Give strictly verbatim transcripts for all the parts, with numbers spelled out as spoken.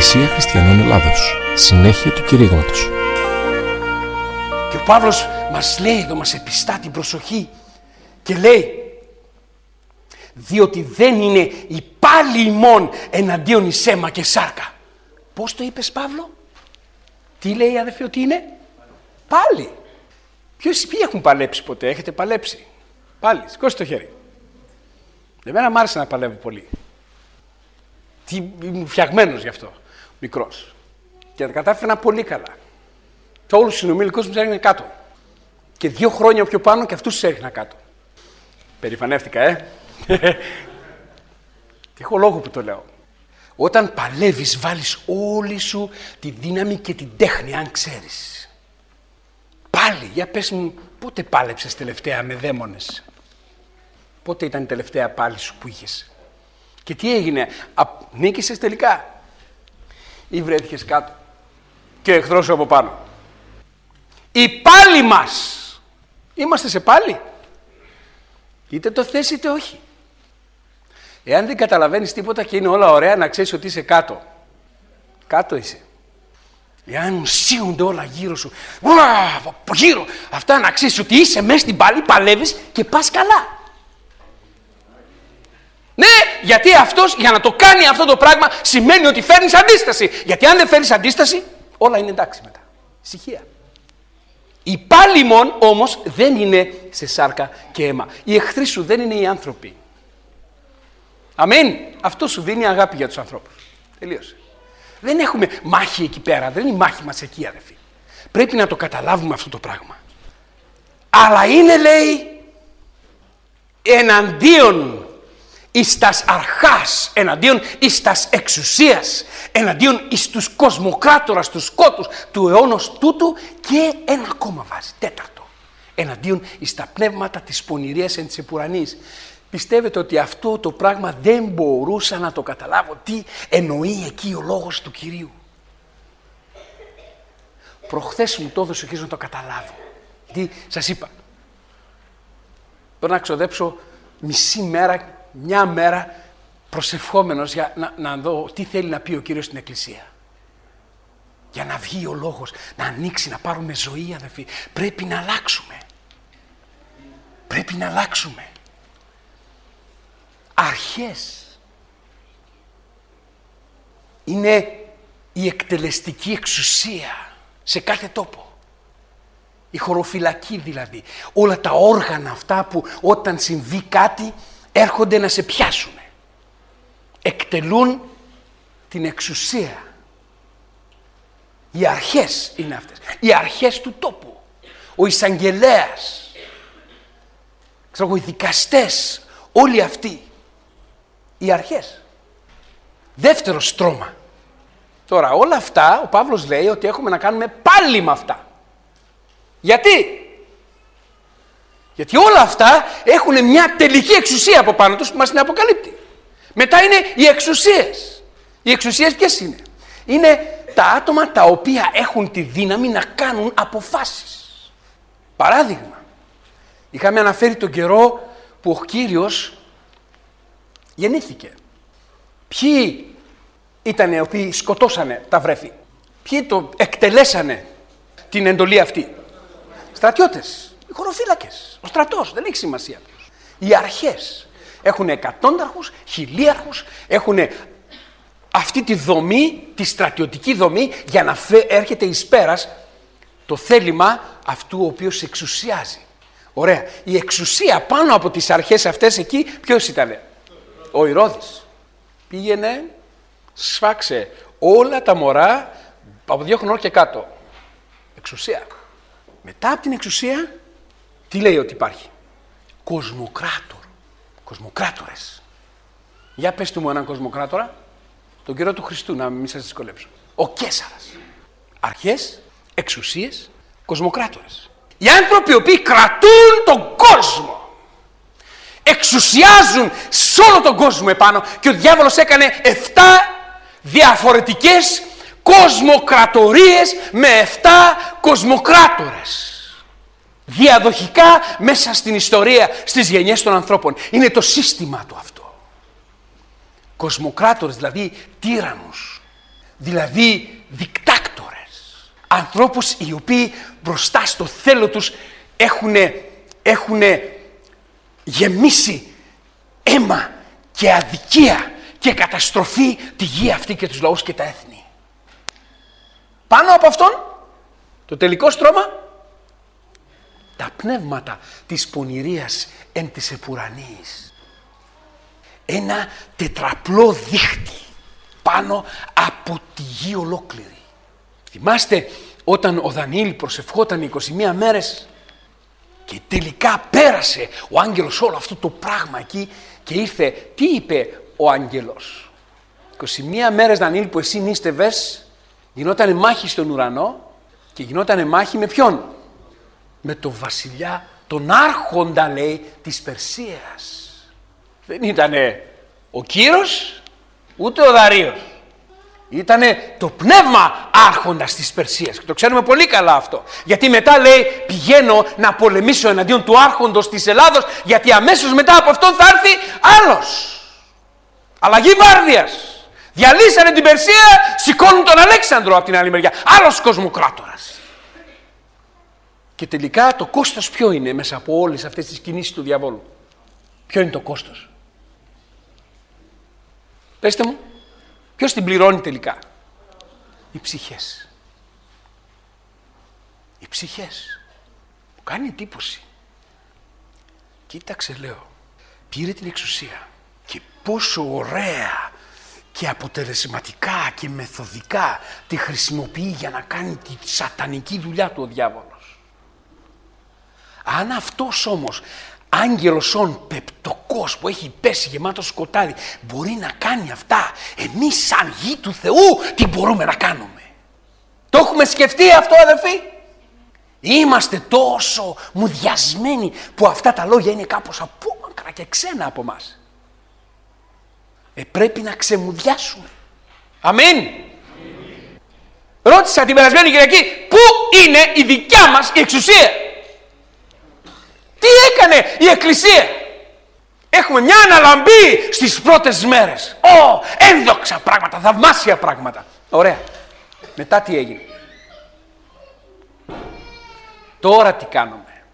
Εκκλησία Χριστιανών Ελλάδος. Συνέχεια του κηρύγματος. Και ο Παύλος μας λέει εδώ, μας επιστά την προσοχή και λέει, διότι δεν είναι η πάλι ημών εναντίον εις αίμα και σάρκα. Πώς το είπες, Παύλο? Τι λέει, αδερφέ, ότι είναι? Πάλι. Ποιος, ποιοι έχουν παλέψει ποτέ? Έχετε παλέψει? Πάλι, σηκώστε το χέρι. Εμένα μ' άρεσε να παλεύω πολύ. Τι, ήμουν φτιαγμένος γι' αυτό, μικρός. Και τα κατάφερα πολύ καλά. Και όλους τους συνομήλικους μου έριχναν κάτω. Και δύο χρόνια πιο πάνω και αυτούς τους έριχνα κάτω. Περηφανεύτηκα, ε. Και έχω λόγο που το λέω. Όταν παλεύεις, βάλεις όλη σου τη δύναμη και την τέχνη, αν ξέρεις. Πάλι, για πες μου, πότε πάλεψες τελευταία με δαίμονες? Πότε ήταν η τελευταία πάλι σου που είχες? Και τι έγινε? Α, νίκησες τελικά? Ή βρέθηκες κάτω και εχθρός σου από πάνω? Η πάλι μας, είμαστε σε πάλι, είτε το θες είτε όχι. Εάν δεν καταλαβαίνεις τίποτα και είναι όλα ωραία, να ξέρεις ότι είσαι κάτω. Κάτω είσαι. Εάν σύγονται όλα γύρω σου, ουα, από γύρω, αυτά, να ξέρεις ότι είσαι μέσα στην πάλι, παλεύεις και πας καλά. Ναι, γιατί αυτός για να το κάνει αυτό το πράγμα σημαίνει ότι φέρνεις αντίσταση. Γιατί αν δεν φέρνεις αντίσταση, όλα είναι εντάξει μετά. Ησυχία. Η πάλι μόν όμως δεν είναι σε σάρκα και αίμα. Οι εχθροί σου δεν είναι οι άνθρωποι. Αμήν. Αυτό σου δίνει αγάπη για τους ανθρώπους. Τελείωσε. Δεν έχουμε μάχη εκεί πέρα. Δεν είναι η μάχη μας εκεί, αδερφοί. Πρέπει να το καταλάβουμε αυτό το πράγμα. Αλλά είναι, λέει, εναντίον εις τας αρχάς, εναντίον εις τας εξουσίας, εναντίον εις τους κοσμοκράτορας, τους σκότους του αιώνος τούτου, και ένα ακόμα βάζει, τέταρτο, εναντίον εις τα πνεύματα της πονηρίας εν της επουρανής. Πιστεύετε ότι αυτό το πράγμα δεν μπορούσα να το καταλάβω? Τι εννοεί εκεί ο λόγος του Κυρίου? Προχθές μου το έδωσε και να το καταλάβω. Τι σας είπα? Πρέπει να ξοδέψω μισή μέρα, μια μέρα προσευχόμενος για να, να δω τι θέλει να πει ο Κύριος στην Εκκλησία. Για να βγει ο λόγος, να ανοίξει, να πάρουμε ζωή, αδερφοί. Πρέπει να αλλάξουμε. Πρέπει να αλλάξουμε. Αρχές είναι η εκτελεστική εξουσία σε κάθε τόπο. Η χωροφυλακή δηλαδή. Όλα τα όργανα αυτά που όταν συμβεί κάτι έρχονται να σε πιάσουν. Εκτελούν την εξουσία. Οι αρχές είναι αυτές. Οι αρχές του τόπου. Ο εισαγγελέας. Ξέρω εγώ, οι δικαστές. Όλοι αυτοί. Οι αρχές. Δεύτερο στρώμα. Τώρα όλα αυτά ο Παύλος λέει ότι έχουμε να κάνουμε πάλι με αυτά. Γιατί? Γιατί όλα αυτά έχουν μια τελική εξουσία από πάνω τους που μας την αποκαλύπτει. Μετά είναι οι εξουσίες. Οι εξουσίες ποιες είναι? Είναι τα άτομα τα οποία έχουν τη δύναμη να κάνουν αποφάσεις. Παράδειγμα, είχαμε αναφέρει τον καιρό που ο Κύριος γεννήθηκε. Ποιοι ήτανε οι οποίοι σκοτώσανε τα βρέφη? Ποιοι το εκτελέσανε την εντολή αυτή? Στρατιώτες, οι χωροφύλακες, ο στρατός, δεν έχει σημασία. Οι αρχές έχουν εκατόνταρχους, χιλίαρχους, έχουν αυτή τη δομή, τη στρατιωτική δομή, για να φε, έρχεται εις πέρας το θέλημα αυτού ο οποίος εξουσιάζει. Ωραία. Η εξουσία πάνω από τις αρχές αυτές εκεί ποιος ήτανε? Ο Ηρώδης. Πήγαινε, σφάξε όλα τα μωρά από δύο χρονών και κάτω. Εξουσία. Μετά από την εξουσία, τι λέει ότι υπάρχει? Κοσμοκράτορ. Κοσμοκράτορες. Για πες του μου έναν κοσμοκράτορα. Τον καιρό του Χριστού, να μην σας δυσκολέψω. Ο Καίσαρας. Αρχές, εξουσίες, κοσμοκράτορες. Οι άνθρωποι οι οποίοι κρατούν τον κόσμο. Εξουσιάζουν σε όλο τον κόσμο επάνω. Και ο διάβολος έκανε εφτά διαφορετικές κοσμοκρατορίες με εφτά κοσμοκράτορες. Διαδοχικά μέσα στην ιστορία, στις γενιές των ανθρώπων. Είναι το σύστημα του αυτό. Κοσμοκράτορες, δηλαδή τύραννους. δηλαδή δικτάκτορες, ανθρώπους οι οποίοι μπροστά στο θέλω τους έχουν, έχουν γεμίσει αίμα και αδικία και καταστροφή τη γη αυτή και τους λαούς και τα έθνη. Πάνω από αυτόν, το τελικό στρώμα, τα πνεύματα της πονηρίας εν της επουρανής. Ένα τετραπλό δίχτυ πάνω από τη γη ολόκληρη. Θυμάστε όταν ο Δανιήλ προσευχόταν είκοσι μία μέρες και τελικά πέρασε ο άγγελος όλο αυτό το πράγμα εκεί και ήρθε, τι είπε ο άγγελος? είκοσι μία μέρες Δανιήλ που εσύ νίστευες, γινότανε μάχη στον ουρανό και γινότανε μάχη με ποιον? Με τον βασιλιά, τον άρχοντα λέει της Περσίας. Δεν ήτανε ο Κύρος ούτε ο Δαρείος. Ήτανε το πνεύμα άρχοντας της Περσίας και το ξέρουμε πολύ καλά αυτό. Γιατί μετά λέει πηγαίνω να πολεμήσω εναντίον του άρχοντος της Ελλάδος, γιατί αμέσως μετά από αυτόν θα έρθει άλλος. Αλλαγή βάρδιας. Διαλύσανε την Περσία, σηκώνουν τον Αλέξανδρο από την άλλη μεριά. Άλλος κοσμοκράτορας. Και τελικά το κόστος ποιο είναι μέσα από όλες αυτές τις κινήσεις του διαβόλου? Ποιο είναι το κόστος? Πέστε μου, ποιος την πληρώνει τελικά? Οι ψυχές. Οι ψυχές. Μου κάνει εντύπωση. Κοίταξε λέω, πήρε την εξουσία και πόσο ωραία και αποτελεσματικά και μεθοδικά τη χρησιμοποιεί για να κάνει τη σατανική δουλειά του ο διάβολος. Αν αυτός όμως άγγελος όν πεπτοκός που έχει πέσει γεμάτο σκοτάδι μπορεί να κάνει αυτά, εμείς σαν γη του Θεού τι μπορούμε να κάνουμε? Το έχουμε σκεφτεί αυτό αδερφοί? Είμαστε τόσο μουδιασμένοι που αυτά τα λόγια είναι κάπως απόμακρα και ξένα από μας. Ε, πρέπει να ξεμουδιάσουμε. Αμήν. Ρώτησα την περασμένη Κυριακή, πού είναι η δικιά μας η εξουσία? Τι έκανε η Εκκλησία? Έχουμε μια αναλαμπή στις πρώτες μέρες. Ω, ένδοξα πράγματα, θαυμάσια πράγματα. Ωραία. Μετά τι έγινε? Τώρα τι κάνουμε?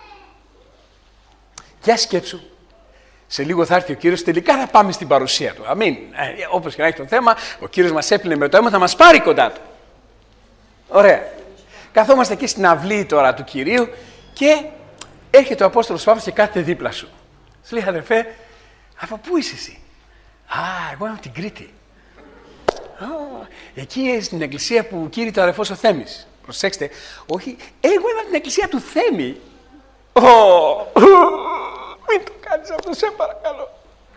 Για σκέψου. Σε λίγο θα έρθει ο Κύριος, τελικά θα πάμε στην παρουσία Του. Αμήν. Ε, όπως και να έχει το θέμα, ο Κύριος μας έπλυνε με το αίμα, θα μας πάρει κοντά Του. Ωραία. Καθόμαστε εκεί στην αυλή τώρα του Κυρίου και έρχεται ο Απόστολος Παύλος και κάθεται δίπλα σου. Σου λέει, αδερφέ, από πού είσαι εσύ? Α, εγώ είμαι από την Κρήτη. Α, εκεί στην εκκλησία που κήρυται ο αδερφός ο Θέμης. Προσέξτε, όχι, εγώ είμαι από την εκκλησία του Θέμη. Ω, μην το κάνεις αυτό, σε παρακαλώ.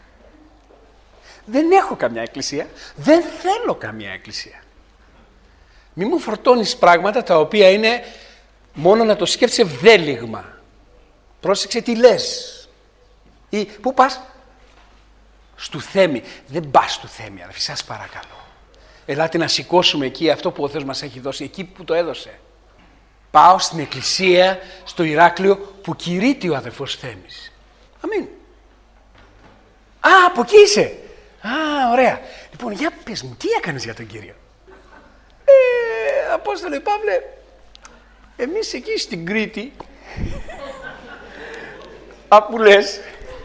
Δεν έχω καμιά εκκλησία, δεν θέλω καμιά εκκλησία. Μη μου φορτώνεις πράγματα τα οποία είναι μόνο να το σκέφτεσαι βδέλιγμα. Πρόσεξε τι λες. Ή πού πας? Στου Θέμη. Δεν πας στου Θέμη, αδερφοί, σας παρακαλώ. Ελάτε να σηκώσουμε εκεί αυτό που ο Θεός μας έχει δώσει, εκεί που το έδωσε. Πάω στην εκκλησία, στο Ηράκλειο, που κηρύττει ο αδερφός Θέμης. Αμήν. Α, από εκεί είσαι. Α, ωραία. Λοιπόν, για πες μου, τι έκανες για τον Κύριο? Ε, Απόστολε Παύλε, εμείς εκεί στην Κρήτη, απ' λες,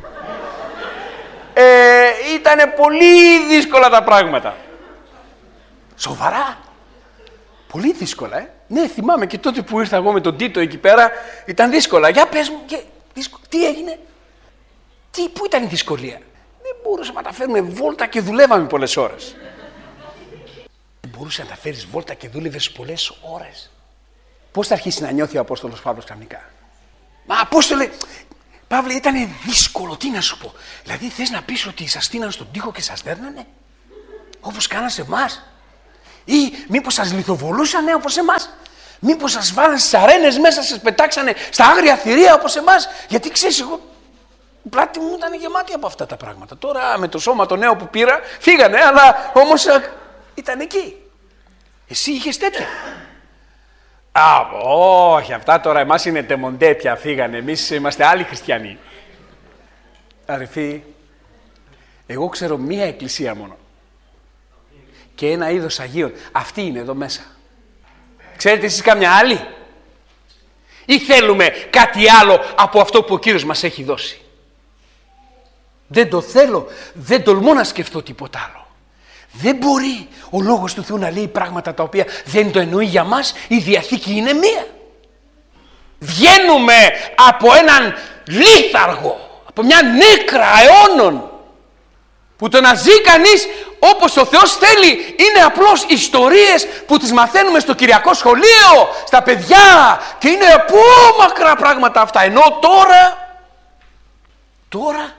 ε, ήτανε πολύ δύσκολα τα πράγματα. Σοβαρά. Πολύ δύσκολα, ε. Ναι, θυμάμαι και τότε που ήρθα εγώ με τον Τίτο εκεί πέρα, ήταν δύσκολα. Για πες μου, και, δύσκολα. Τι έγινε? Τι, πού ήταν η δυσκολία? Δεν μπορούσαμε να τα φέρουμε βόλτα και δουλεύαμε πολλές ώρες. Δεν μπορούσε να τα φέρεις βόλτα και δούλευες πολλές ώρες. Πώς θα αρχίσει να νιώθει ο Απόστολος Παύλος κανονικά? Μα Απόστολε, Παύλε, ήταν δύσκολο, τι να σου πω. Δηλαδή θες να πεις ότι σας στείναν στον τοίχο και σας δέρνανε? Όπως κάνανε σε εμάς? Ή μήπως σας λιθοβολούσανε όπως εμάς? Μήπως σας βάλανε στις αρένες μέσα, σας πετάξανε στα άγρια θηρία όπως εμάς? Γιατί ξέρεις, εγώ η πλάτη μου ήταν γεμάτη από αυτά τα πράγματα. Τώρα με το σώμα το νέο που πήρα φύγανε, αλλά όμως ήταν εκεί. Εσύ είχες τέτοια? Α, όχι, αυτά τώρα εμάς είναι τεμοντέ πια, φύγανε. Εμείς είμαστε άλλοι χριστιανοί. Αδερφοί, εγώ ξέρω μία εκκλησία μόνο. και ένα είδος Αγίων. Αυτή είναι εδώ μέσα. Ξέρετε εσείς καμιά άλλη? Ή θέλουμε κάτι άλλο από αυτό που ο Κύριος μας έχει δώσει? Δεν το θέλω, δεν τολμώ να σκεφτώ τίποτα άλλο. Δεν μπορεί ο Λόγος του Θεού να λέει πράγματα τα οποία δεν το εννοεί για μας. Η Διαθήκη είναι μία. Βγαίνουμε από έναν λίθαργο, από μια νέκρα αιώνων, που το να ζει κανείς όπως ο Θεός θέλει είναι απλώς ιστορίες που τις μαθαίνουμε στο κυριακό σχολείο, στα παιδιά, και είναι από μακρά πράγματα αυτά. Ενώ τώρα, τώρα,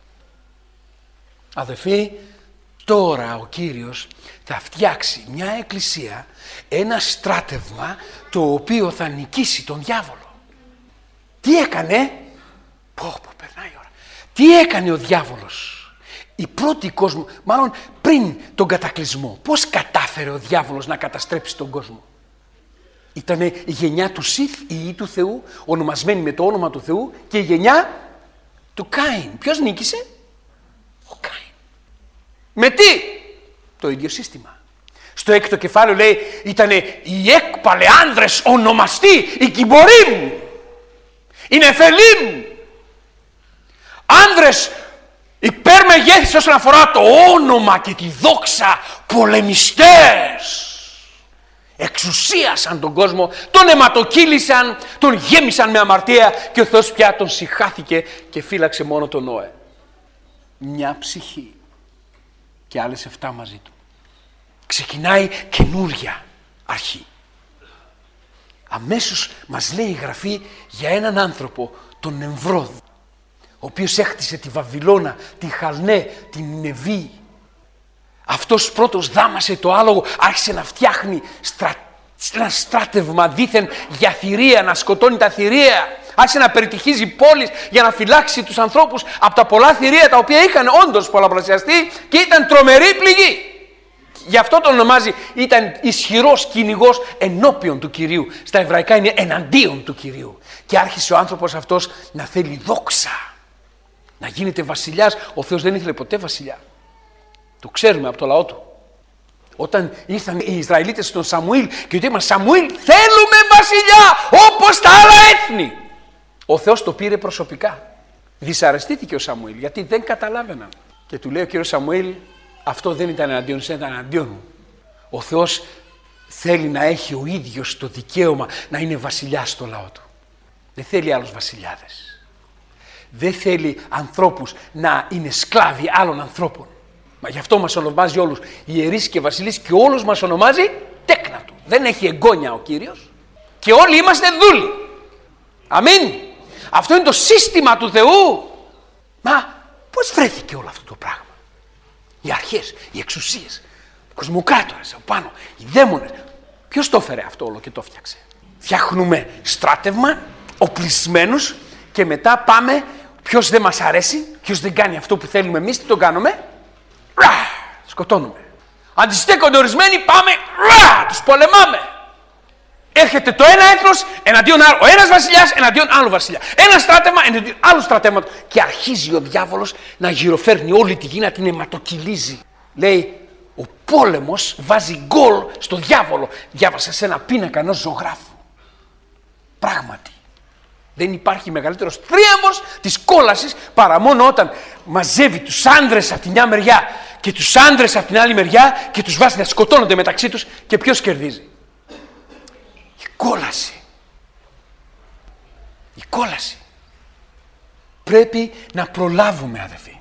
αδελφοί, τώρα ο Κύριος θα φτιάξει μια εκκλησία, ένα στράτευμα το οποίο θα νικήσει τον διάβολο. Τι έκανε? Πω πω περνάει η ώρα. Τι έκανε ο διάβολος? Η πρώτη κόσμο, μάλλον πριν τον κατακλυσμό, πώς κατάφερε ο διάβολος να καταστρέψει τον κόσμο? Ήτανε η γενιά του Σιθ, η Υιή του Θεού, ονομασμένη με το όνομα του Θεού, και η γενιά του Κάιν. Ποιος νίκησε? Ο Κάιν. Με τι? Το ίδιο σύστημα. Στο έκτο κεφάλαιο λέει, ήτανε οι έκπαλε άνδρες ονομαστοί, οι Κιμπορίμ, οι Νεφελίμ, άνδρες υπερμεγέθης όσον αφορά το όνομα και τη δόξα, πολεμιστές. Εξουσίασαν τον κόσμο, τον αιματοκύλησαν, τον γέμισαν με αμαρτία, και ο Θεός πια τον συχάθηκε και φύλαξε μόνο τον Νόε. Μια ψυχή και άλλες εφτά μαζί του. Ξεκινάει καινούρια αρχή. Αμέσως μας λέει η Γραφή για έναν άνθρωπο, τον Νεμβρόδ, ο οποίος έχτισε τη Βαβυλώνα, τη Χαλνέ, την Νινεβή. Αυτός πρώτος δάμασε το άλογο, άρχισε να φτιάχνει στρα... ένα στράτευμα δήθεν για θηρία, να σκοτώνει τα θηρία. Άρχισε να περιτυχίζει πόλεις για να φυλάξει τους ανθρώπους από τα πολλά θηρία, τα οποία είχαν όντως πολλαπλασιαστεί και ήταν τρομερή πληγή. Γι' αυτό τον ονομάζει, ήταν ισχυρός κυνηγός ενώπιον του Κυρίου. Στα εβραϊκά είναι εναντίον του Κυρίου. Και άρχισε ο άνθρωπος αυτός να θέλει δόξα, να γίνεται βασιλιάς. Ο Θεός δεν ήθελε ποτέ βασιλιά. Το ξέρουμε από το λαό του. Όταν ήρθαν οι Ισραηλίτες στον Σαμουήλ και του είπαν, Σαμουήλ, θέλουμε βασιλιά όπως τα άλλα έθνη. Ο Θεός το πήρε προσωπικά. Δυσαρεστήθηκε ο Σαμουήλ γιατί δεν καταλάβαιναν. Και του λέει ο κύριος Σαμουήλ, αυτό δεν ήταν εναντίον σου, ήταν εναντίον μου. Ο Θεός θέλει να έχει ο ίδιος το δικαίωμα να είναι βασιλιάς στο λαό του. Δεν θέλει άλλους βασιλιάδες. Δεν θέλει ανθρώπους να είναι σκλάβοι άλλων ανθρώπων. Μα γι' αυτό μας ονομάζει όλους ιερείς και βασιλείς, και όλους μας ονομάζει τέκνα του. Δεν έχει εγγόνια ο Κύριος και όλοι είμαστε δούλοι. Αμήν. Αυτό είναι το σύστημα του Θεού. Μα πώς βρέθηκε όλο αυτό το πράγμα? Οι αρχές, οι εξουσίες, οι κοσμοκράτορες από πάνω, οι δαίμονες. Ποιος το έφερε αυτό όλο και το φτιάξε? Φτιάχνουμε στράτευμα, οπλισμένους, και μετά πάμε, ποιος δεν μας αρέσει, ποιος δεν κάνει αυτό που θέλουμε εμείς, τι τον κάνουμε? Ρα, σκοτώνουμε. Αντιστέκονται ορισμένοι, πάμε, ρα, τους πολεμάμε. Έρχεται το ένα έθνος εναντίον άλλου, ο ένας βασιλιάς εναντίον άλλου βασιλιά. Ένα στράτευμα εναντίον άλλου στρατεύματος. Και αρχίζει ο διάβολος να γυροφέρνει όλη τη γη, να την αιματοκυλίζει. Λέει, ο πόλεμος βάζει γκολ στο διάβολο. Διάβασα σε ένα πίνακα ενός ζωγράφου. Πράγματι, δεν υπάρχει μεγαλύτερος θρίαμβος της κόλασης παρά μόνο όταν μαζεύει τους άντρες από τη μια μεριά και τους άντρες από την άλλη μεριά και τους βάζει να σκοτώνονται μεταξύ τους, και ποιος κερδίζει? Η κόλαση. Η κόλαση. Πρέπει να προλάβουμε, αδελφοί.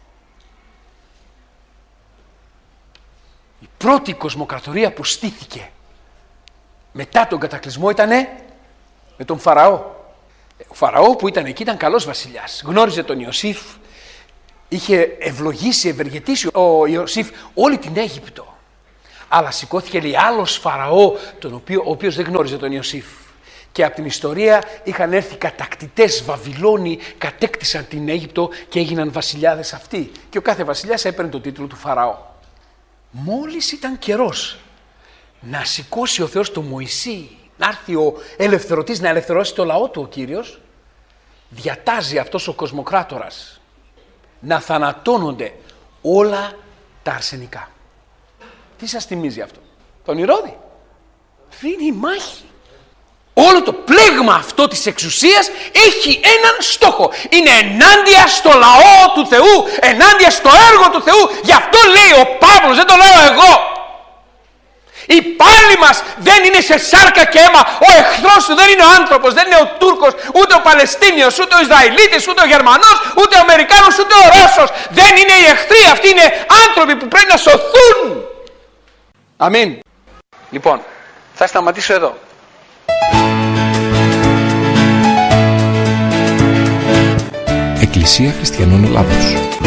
Η πρώτη κοσμοκρατορία που στήθηκε μετά τον κατακλυσμό ήτανε με τον Φαραώ. Ο Φαραώ που ήταν εκεί ήταν καλός βασιλιάς. Γνώριζε τον Ιωσήφ, είχε ευλογήσει, ευεργετήσει ο Ιωσήφ όλη την Αίγυπτο. Αλλά σηκώθηκε, λέει, άλλος Φαραώ, τον οποίο, ο οποίος δεν γνώριζε τον Ιωσήφ. Και από την ιστορία είχαν έρθει κατακτητές Βαβυλώνοι, κατέκτησαν την Αίγυπτο και έγιναν βασιλιάδες αυτοί. Και ο κάθε βασιλιάς έπαιρνε τον τίτλο του Φαραώ. Μόλις ήταν καιρός να σηκώσει ο Θεός τον Μωυσή, να έρθει ο ελευθερωτής να ελευθερώσει το λαό του ο Κύριος, διατάζει αυτός ο κοσμοκράτορας να θανατώνονται όλα τα αρσενικά. Τι σας θυμίζει αυτό? Τον Ηρώδη. Δίνει η μάχη. Όλο το πλέγμα αυτό της εξουσίας έχει έναν στόχο. Είναι ενάντια στο λαό του Θεού, ενάντια στο έργο του Θεού. Γι' αυτό λέει ο Παύλος, δεν το λέω εγώ. Η πάλη μας δεν είναι σε σάρκα και αίμα. Ο εχθρός του δεν είναι ο άνθρωπος, δεν είναι ο Τούρκος, ούτε ο Παλαιστίνιος, ούτε ο Ισραηλίτης, ούτε ο Γερμανός, ούτε ο Αμερικάνος, ούτε ο Ρώσος. Δεν είναι οι εχθροί, αυτοί είναι άνθρωποι που πρέπει να σωθούν. Αμήν. Λοιπόν, θα σταματήσω εδώ. Εκκλησία Χριστιανών Ελλάδος.